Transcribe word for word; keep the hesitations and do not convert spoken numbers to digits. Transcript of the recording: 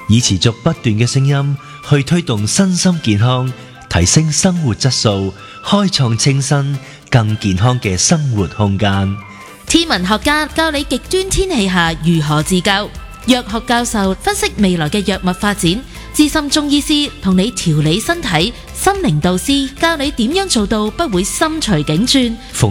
以持續不斷嘅聲音去推動身心健康，提升生活質素，開創清新更健康嘅生活空間。 天文學家教你極端天氣下如何自救，藥學教授分析未來嘅藥物發展，資深中醫師同你調理身體，心靈導師教你點樣做到不會心隨境轉。